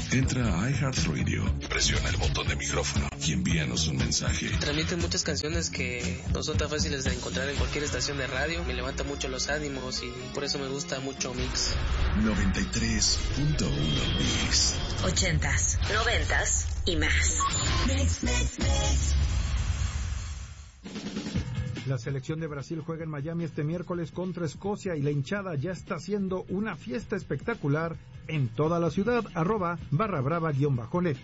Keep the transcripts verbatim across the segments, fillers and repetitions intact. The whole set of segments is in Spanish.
Entra a iHeartRadio, presiona el botón de micrófono y envíanos un mensaje. Transmiten muchas canciones que no son tan fáciles de encontrar en cualquier estación de radio. Me levanta mucho los ánimos y por eso me gusta mucho Mix. noventa y tres punto uno Mix. Ochentas, noventas y más. Mix, mix, mix. La selección de Brasil juega en Miami este miércoles contra Escocia y la hinchada ya está haciendo una fiesta espectacular en toda la ciudad. Arroba barra brava guión bajo net.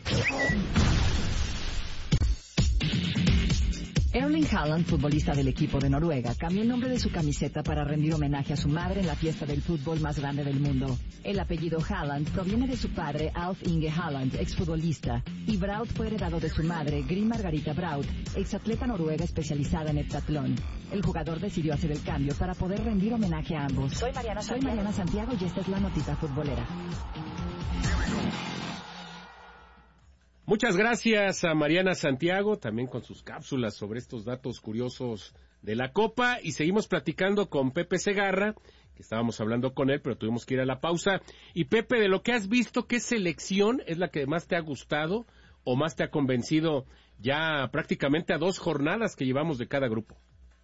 Erling Haaland, futbolista del equipo de Noruega, cambió el nombre de su camiseta para rendir homenaje a su madre en la fiesta del fútbol más grande del mundo. El apellido Haaland proviene de su padre Alf Inge Haaland, exfutbolista, y Braut fue heredado de su madre Gry Margarita Braut, exatleta noruega especializada en heptatlón. El jugador decidió hacer el cambio para poder rendir homenaje a ambos. Soy Mariana Santiago, Soy Mariana Santiago y esta es la notita futbolera. Muchas gracias a Mariana Santiago, también con sus cápsulas sobre estos datos curiosos de la Copa, y seguimos platicando con Pepe Segarra, que estábamos hablando con él, pero tuvimos que ir a la pausa. Y Pepe, de lo que has visto, ¿qué selección es la que más te ha gustado o más te ha convencido ya prácticamente a dos jornadas que llevamos de cada grupo?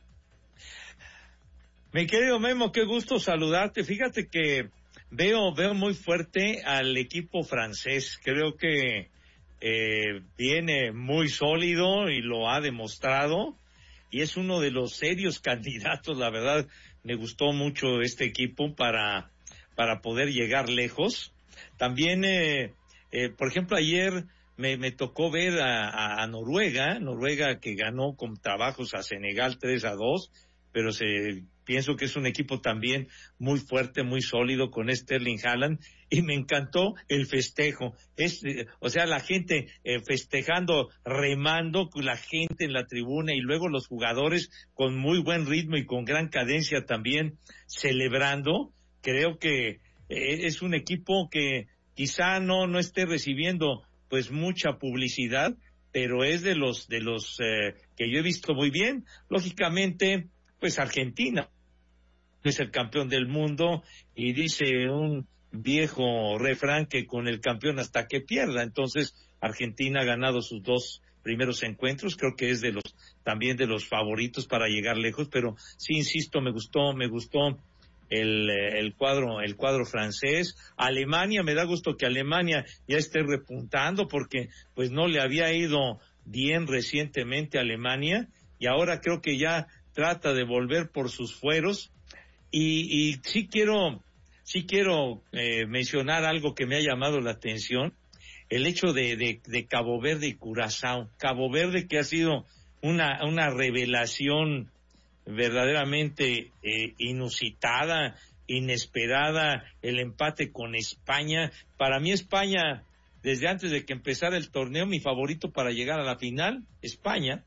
Mi querido Memo, qué gusto saludarte. Fíjate que veo, veo muy fuerte al equipo francés. Creo que Eh, viene muy sólido y lo ha demostrado y es uno de los serios candidatos. La verdad me gustó mucho este equipo para para poder llegar lejos. También eh, eh, por ejemplo ayer me, me tocó ver a, a, a Noruega Noruega que ganó con trabajos a Senegal tres a dos, pero se pienso que es un equipo también muy fuerte, muy sólido con este Erling Haaland, y me encantó el festejo. Es, eh, o sea, la gente eh, festejando, remando, con la gente en la tribuna, y luego los jugadores con muy buen ritmo y con gran cadencia también celebrando. Creo que eh, es un equipo que quizá no no esté recibiendo pues mucha publicidad, pero es de los de los eh, que yo he visto muy bien. Lógicamente, pues Argentina es el campeón del mundo y dice un viejo refrán que con el campeón hasta que pierda. Entonces Argentina ha ganado sus dos primeros encuentros, creo que es de los también de los favoritos para llegar lejos, pero sí insisto, me gustó, me gustó el el cuadro el cuadro francés. Alemania, me da gusto que Alemania ya esté repuntando porque pues no le había ido bien recientemente a Alemania y ahora creo que ya trata de volver por sus fueros. Y, y sí quiero, sí quiero eh, mencionar algo que me ha llamado la atención, el hecho de, de, de Cabo Verde y Curazao. Cabo Verde, que ha sido una, una revelación verdaderamente eh, inusitada, inesperada, el empate con España. Para mí España, desde antes de que empezara el torneo, mi favorito para llegar a la final, España.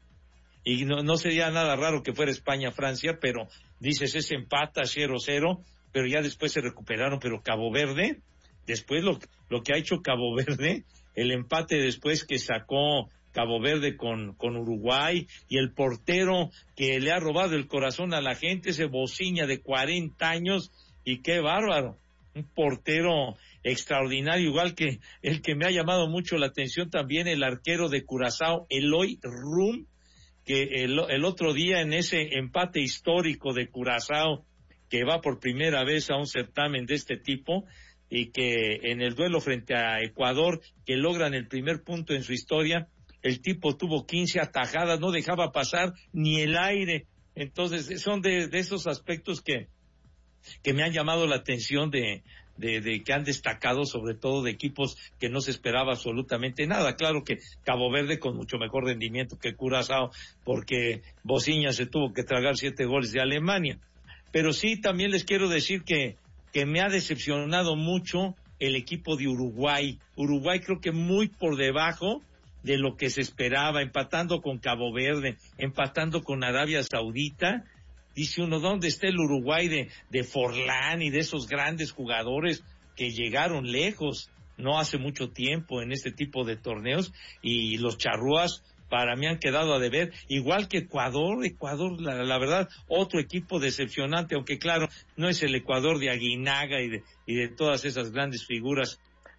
Y no, no sería nada raro que fuera España-Francia, pero dices, ese empata cero cero, pero ya después se recuperaron. Pero Cabo Verde, después lo, lo que ha hecho Cabo Verde, el empate después que sacó Cabo Verde con, con Uruguay, y el portero que le ha robado el corazón a la gente, ese Bociña de cuarenta años, y qué bárbaro, un portero extraordinario, igual que el que me ha llamado mucho la atención también, el arquero de Curazao, Eloy Rum, que el, el otro día en ese empate histórico de Curazao, que va por primera vez a un certamen de este tipo, y que en el duelo frente a Ecuador, que logran el primer punto en su historia, el tipo tuvo quince atajadas, no dejaba pasar ni el aire. Entonces son de, de esos aspectos que que me han llamado la atención de, de, de que han destacado, sobre todo de equipos que no se esperaba absolutamente nada. Claro que Cabo Verde con mucho mejor rendimiento que Curazao, porque Bociña se tuvo que tragar siete goles de Alemania. Pero sí, también les quiero decir que, que me ha decepcionado mucho el equipo de Uruguay. Uruguay creo que muy por debajo de lo que se esperaba, empatando con Cabo Verde, empatando con Arabia Saudita. Dice uno, ¿dónde está el Uruguay de, de Forlán y de esos grandes jugadores que llegaron lejos no hace mucho tiempo en este tipo de torneos? Y los charrúas para mí han quedado a deber, igual que Ecuador. Ecuador, la, la verdad, otro equipo decepcionante, aunque claro, no es el Ecuador de Aguinaga y de, y de todas esas grandes figuras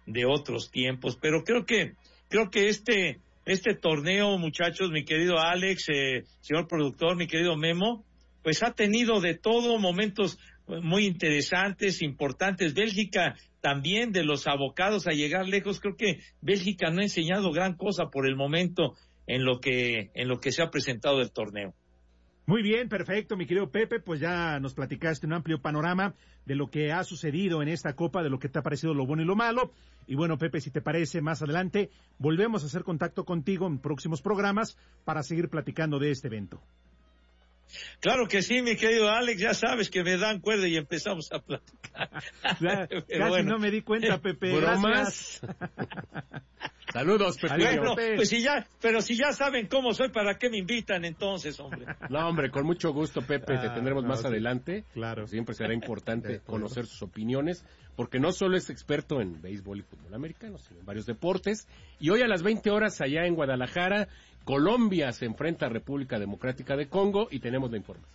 de otros tiempos. Pero creo que, creo que este, este torneo, muchachos, mi querido Alex, eh, señor productor, mi querido Memo, pues ha tenido de todo, momentos muy interesantes, importantes. Bélgica también, de los abocados a llegar lejos. Creo que Bélgica no ha enseñado gran cosa por el momento en lo que, en lo que se ha presentado el torneo. Muy bien, perfecto, mi querido Pepe, pues ya nos platicaste un amplio panorama de lo que ha sucedido en esta Copa, de lo que te ha parecido lo bueno y lo malo. Y bueno, Pepe, si te parece, más adelante volvemos a hacer contacto contigo en próximos programas para seguir platicando de este evento. Claro que sí, mi querido Alex, ya sabes que me dan cuerda y empezamos a platicar. Ya, casi bueno. No me di cuenta, Pepe. Bromas. Saludos, Pepe. Bueno, pues si ya, pero si ya saben cómo soy, ¿para qué me invitan entonces, hombre? No, hombre, con mucho gusto, Pepe, ah, te tendremos no, más sí. adelante. Claro. Siempre será importante conocer sus opiniones, porque no solo es experto en béisbol y fútbol americano, sino en varios deportes. Y hoy a las veinte horas allá en Guadalajara, Colombia se enfrenta a República Democrática de Congo y tenemos la información.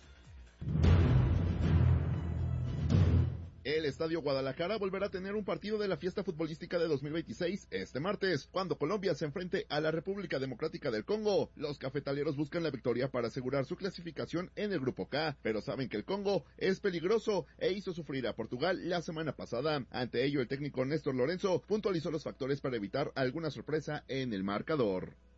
El Estadio Guadalajara volverá a tener un partido de la fiesta futbolística de dos mil veintiséis este martes, cuando Colombia se enfrente a la República Democrática del Congo. Los cafetaleros buscan la victoria para asegurar su clasificación en el Grupo K, pero saben que el Congo es peligroso e hizo sufrir a Portugal la semana pasada. Ante ello, el técnico Néstor Lorenzo puntualizó los factores para evitar alguna sorpresa en el marcador.